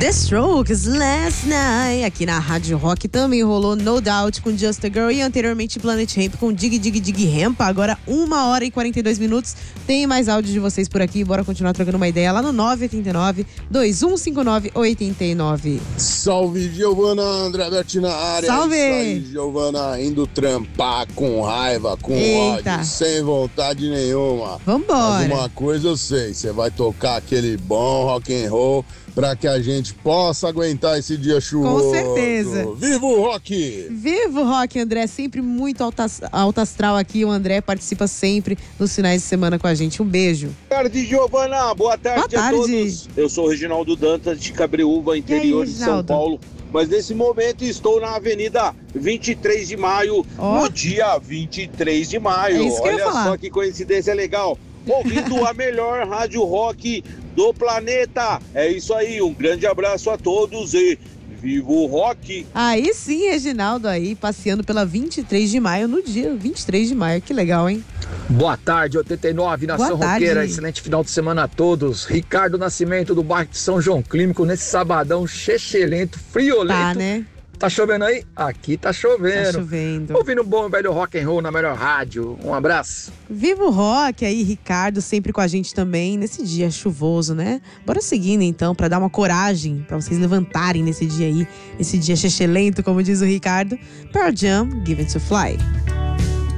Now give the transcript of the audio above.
The Strokes, Last Night. Aqui na Rádio Rock também rolou No Doubt com Just a Girl e anteriormente Planet Hemp com Dig Dig Dig Hemp. Agora 1h42. Tem mais áudio de vocês por aqui. Bora continuar trocando uma ideia lá no 989-2159-89. Salve, Giovana, André Berti na área. Salve! Isso aí, Giovana, indo trampar com raiva, com Eita. ódio, sem vontade nenhuma. Vambora. Mas uma coisa eu sei, você vai tocar aquele bom rock and roll pra que a gente possa aguentar esse dia chuvoso. Com certeza. Viva o rock! Viva o rock, André. Sempre muito alto astral aqui. O André participa sempre nos finais de semana com a gente. Um beijo. Boa tarde, Giovana. Boa tarde a todos. Eu sou o Reginaldo Dantas de Cabreúva, interior de São Paulo. Mas nesse momento estou na Avenida 23 de Maio, no dia 23 de maio. É isso que eu ia Olha falar. só que coincidência legal. Ouvindo a melhor rádio rock do planeta. É isso aí, um grande abraço a todos e viva o rock! Aí sim, Reginaldo aí, passeando pela 23 de maio, no dia 23 de maio. Que legal, hein? Boa tarde, 89, Nação Boa tarde. Roqueira. Excelente final de semana a todos. Ricardo Nascimento, do bairro de São João Clínico, nesse sabadão chechelento, friolento. Tá, né? Tá chovendo aí? Aqui tá chovendo. Tá chovendo. Ouvindo um bom velho rock and roll na melhor rádio. Um abraço. Viva o rock aí, Ricardo, sempre com a gente também, nesse dia chuvoso, né? Bora seguindo então, pra dar uma coragem, pra vocês levantarem nesse dia aí, esse dia chechelento, como diz o Ricardo. Pearl Jam, Given to Fly.